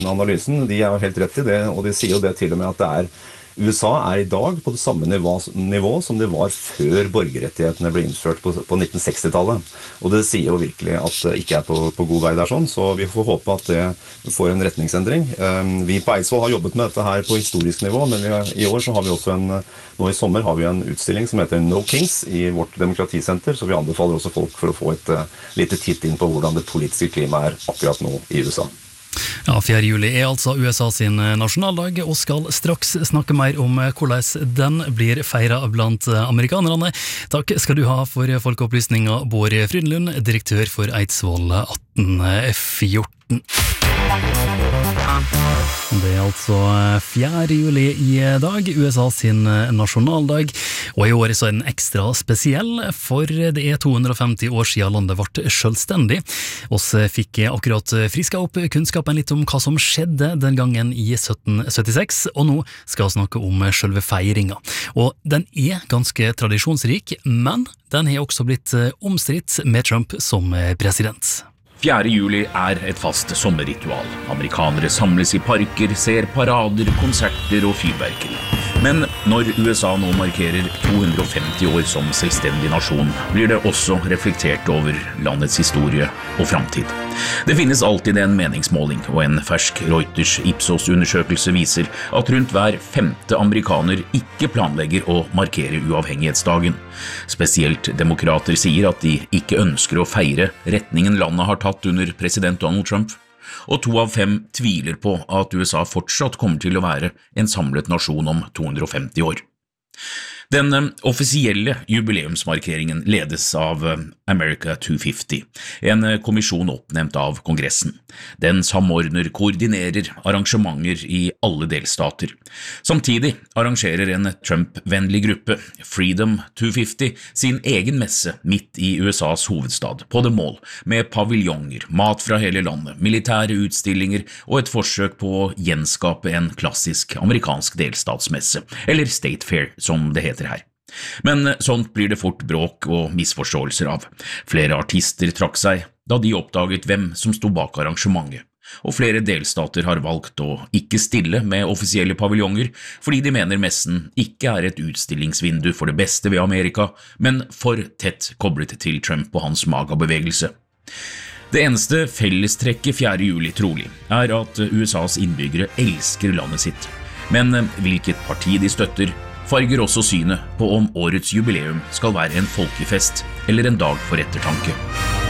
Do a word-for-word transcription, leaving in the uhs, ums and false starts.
Analysen, de er jo helt rett i det, og de sier jo det til og med at det er U S A er i dag på det samme nivå, nivå som det var før borgerrettighetene ble innført på, på nitten seksti-tallet. Og det sier jo virkelig at det ikke er på, på god vei der sånn, så vi får håpe at det får en retningsendring. Vi på Eidsvoll har jobbet med dette her på historisk nivå, men vi, i år så har vi også en, nå i sommer har vi en utstilling som heter No Kings i vårt demokratisenter, så vi anbefaler også folk for å få et uh, lite titt inn på hvordan det politiske klimaet er akkurat nå i U S A. Ja, fjerde juli er altså U S A sin nasjonaldag, og skal straks snakke mer om hvordan den blir feiret blant amerikanerne. Takk skal du ha for folkeopplysninga, Bård Frydenlund, direktør for Eidsvoll atten fjorten. Det er altså fjerde juli i dag, U S A sin nasjonaldag, og i år så er den ekstra spesiell, for det er to hundre og femti år siden landet ble selvstendig. Oss fikk akkurat friska opp kunnskapen litt om hva som skjedde den gangen i sytten syttiseks, og nå skal vi snakke om selve feiringa. Og den er ganske tradisjonsrik, men den har også blitt omstridt med Trump som president. fjerde juli er et fast sommerritual. Amerikanere samles i parker, ser parader, konserter og fyrverkeri. Men når U S A nå markerer to hundre og femti år som selvstendig nasjon, blir det også reflektert over landets historie og framtid. Det finnes alltid en meningsmåling, og en fersk Reuters Ipsos-undersøkelse viser at rundt hver femte amerikaner ikke planlegger å markere uavhengighetsdagen. Spesielt demokrater sier at de ikke ønsker å feire retningen landet har tatt under president Donald Trump, og to av fem tviler på at U S A fortsatt kommer til å være en samlet nasjon om to hundre og femti år. Den offisielle jubileumsmarkeringen ledes av America to fifty, en kommisjon oppnevnt av Kongressen. Den samordner, koordinerer arrangementer i alle delstater. Samtidig arrangerer en Trump-vennlig gruppe, Freedom to fifty, sin egen messe midt i U S A's hovedstad, på The Mall, med paviljonger, mat fra hele landet, militære utstillinger og et forsøk på å gjenskape en klassisk amerikansk delstatsmesse, eller State Fair, som det heter her. Men sånt blir det fort bråk og misforståelser av. Flere artister trakk seg da de oppdaget hvem som sto bak arrangementet, og flere delstater har valgt å ikke stille med offisielle paviljonger fordi de mener messen ikke er et utstillingsvindu for det beste ved Amerika, men for tett koblet til Trump og hans magabevegelse. Det eneste fellestrekket fjerde juli trolig er at U S A's innbyggere elsker landet sitt, men hvilket parti de støtter farger også synet på om årets jubileum skal være en folkefest eller en dag for ettertanke.